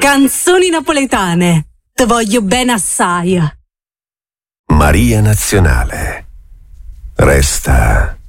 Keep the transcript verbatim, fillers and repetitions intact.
Canzoni napoletane. Te voglio bene assai. Maria Nazionale. Resta